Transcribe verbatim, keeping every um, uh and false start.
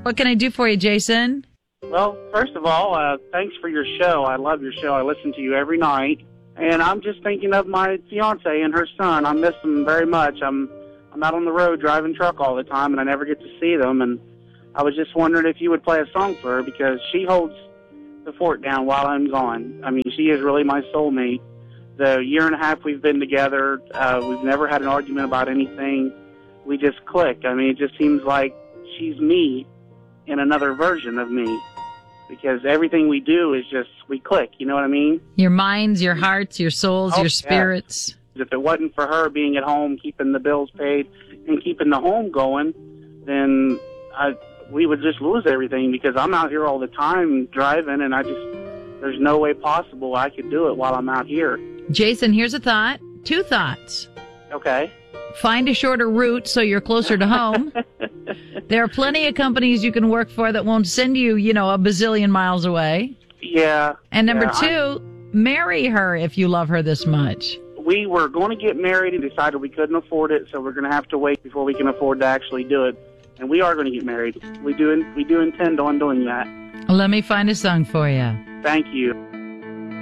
What can I do for you, Jason? Well, first of all, uh, thanks for your show. I love your show. I listen to you every night. And I'm just thinking of my fiance and her son. I miss them very much. I'm I'm out on the road driving truck all the time, and I never get to see them. And I was just wondering if you would play a song for her, because she holds the fort down while I'm gone. I mean, she is really my soulmate. The year and a half we've been together, uh, we've never had an argument about anything. We just click. I mean, it just seems like she's me in another version of me, because everything we do is just, we click, you know what I mean? Your minds, your hearts, your souls, Oh, your spirits. yeah. If it wasn't for her being at home, keeping the bills paid, and keeping the home going, then I, we would just lose everything, because I'm out here all the time driving, and I just, there's no way possible I could do it while I'm out here. Jason, here's a thought. Two thoughts. Okay. Find a shorter route so you're closer to home. There are plenty of companies you can work for that won't send you, you know, a bazillion miles away. Yeah. And number yeah, two, I, marry her if you love her this much. We were going to get married and decided we couldn't afford it, so we're going to have to wait before we can afford to actually do it. And we are going to get married. We do, we do intend on doing that. Let me find a song for you. Thank you.